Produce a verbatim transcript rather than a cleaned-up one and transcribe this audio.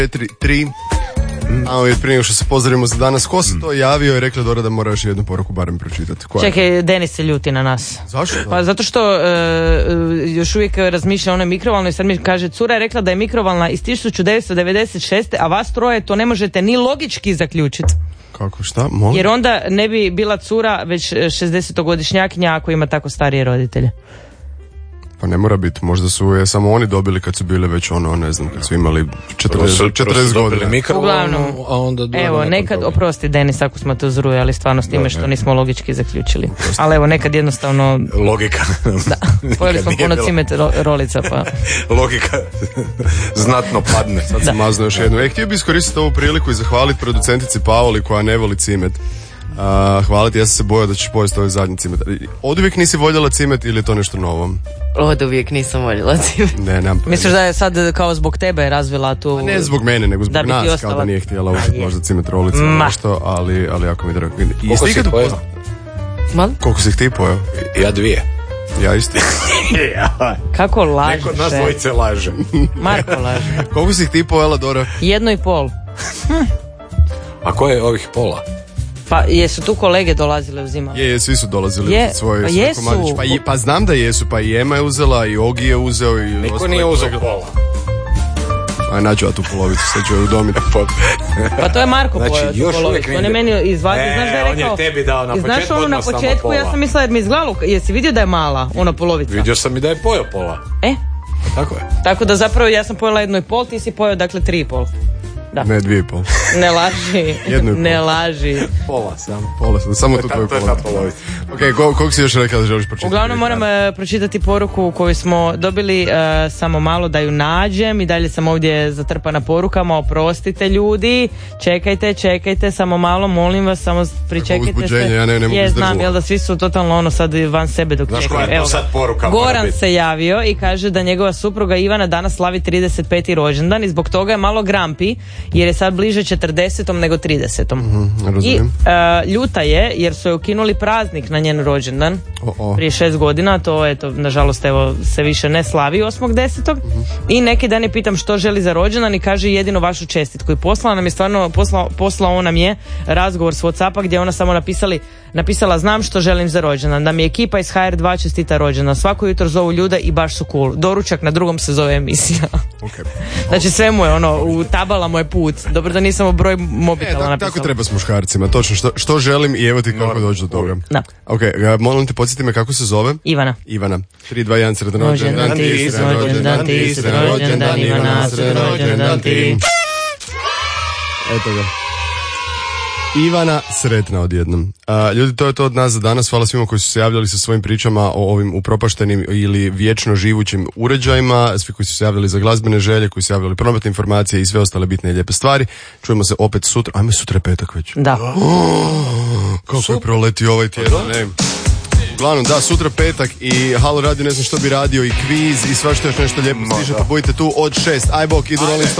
četiri tri. A ovaj, prije nego što se pozdravimo za danas, ko se to javio i rekla Dora da mora još jednu poruku barem pročitati? Koja? Čekaj, Denis se ljuti na nas. Zašto? Pa zato što uh, još uvijek razmišlja o onoj mikrovalnoj i sad mi kaže, cura je rekla da je mikrovalna iz tisuću devetsto devedeset šeste. a vas troje to ne možete ni logički zaključiti. Kako, šta? Molim? Jer onda ne bi bila cura već šezdesetogodišnjakinja ako ima tako starije roditelje. Pa ne mora biti, možda su je samo oni dobili kad su bile već ono, ne znam, kad su imali četrdeset, četrdeset godina. Uglavnom, a onda evo, nekad, toga. Oprosti Denis ako smo to zrujali stvarno s time Da, što ne. nismo logički zaključili. Ali evo, nekad jednostavno... Logika. Da, pojeli smo puno cimet ro- rolica, pa... Logika znatno padne. Sad sam mazno još jednu. E, htio bi iskoristiti ovu priliku i zahvaliti producentici Paoli koja ne voli cimet. Uh, hvala ti, ja sam se bojao da ćeš pojesti ovaj zadnji cimet. Od uvijek nisi voljela cimet ili je to nešto novo? Od uvijek nisam voljela cimet. Ne, nemam. Misliš da je sad kao zbog tebe razvila tu... Pa ne zbog mene, nego zbog da bi ti nas, ostala. kao da nije htjela užiti možda cimet rolice ili Ma. nešto, ali, ali jako mi je drago. I Koliko si si ikad pojeo? upozna- Mal? Koliko si ih ti pojeo? Ja dvije. Ja isto. Kako lažeš? Neko od nas dvojice laže. Marko laže. Koliko si ih ti pojela, Dora? Jedno i pol. A ko je ovih pola? Pa jesu tu kolege dolazile uzimali? Je, je, svi su dolazili Je, uz svoje, pa svoje jesu. komadiće. Pa, je- pa znam da jesu, pa i Ema je uzela, i Ogi je uzeo, i Niko ostale nije uzeo kolege. pola. Aj, nađu ja tu polovicu, sad ću je udomiti. Pa to je Marko Znači, pojeo tu još polovicu. uvijek On je nije- meni izvadio, E, znaš da je on je rekao... tebi dao na I znaš početku ono na odmah samo početku, ja pola. sam mislila jer mi izgledalo, jesi vidio da je mala, ona polovica? Vidio sam i da je pojeo pola. E, Tako je. tako da zapravo ja sam pojela jedno i pol, ti si pojeo dakle tri i pol. Da. Ne, dvije i pol. Ne laži, Jedno i pol. ne laži. Pola samo. Pola sam, samo tu To tvoju je ta polovicu. polovica. Ok, kol- koliko si još rekao da želiš pročitati? Uglavnom moram e, pročitati poruku koju smo dobili e, samo malo da ju nađem i dalje sam ovdje zatrpana porukama, oprostite ljudi, čekajte, čekajte, samo malo, molim vas, samo pričekajte uzbuđenje, se. ja ne- ne mogu Je, izdržati. znam, jel da svi su totalno ono sad van sebe dok Znaš čekaju. koja je to Evo ga. sad poruka mora Goran biti? se javio i kaže da njegova supruga Ivana danas slavi trideset peti rođendan i zbog toga je malo grampi jer je sad bliže četrdesetom nego tridesetom. I Razumijem. e, ljuta je jer su je ukinuli praznik na njen rođendan O, o. prije šest godina, to eto, nažalost evo se više ne slavi osmog desetog i neki dan je pitam što želi za rođendan i kaže jedino vašu čestitku i poslala nam je stvarno, poslao, poslao on nam je razgovor s Whatsappa gdje je ona samo napisali, napisala znam što želim za rođendan, da mi ekipa iz ha er dva čestita rođendan, svako jutro zovu ljude i baš su cool, doručak na drugom se zove emisija. Okay. Znači sve mu je ono, utabala mu je put, dobro da nisam u broj E, mobitela tak, napisala. tako treba s muškarcima, točno što, što želim i evo ti kako doći do toga. Da. Ok, molim te, podsjeti me kako se zove? Ivana. Ivana. tri, dva, jedan, sretan Rođendan rođendan ti, ti, sretan rođendan ti, sretan rođendan Ivana, sretan rođendan ti. Eto ga. Ivana, sretna odjednom. A, ljudi, to je to od nas za danas. Hvala svima koji su se javljali sa svojim pričama o ovim upropaštenim ili vječno živućim uređajima, svi koji su se javljali za glazbene želje, koji su se javljali prometne informacije i sve ostale bitne i lijepe stvari. Čujemo se opet sutra. Ajme, sutra je petak već. Da. Kako je proletio ovaj tjedan, ne. Uglavnom, da, sutra petak i Halo Radio, ne znam što bi radio, i kviz i sva što još nešto lijepo stiže, pa budite tu od šest. Aj bok, idu Rolling Stones.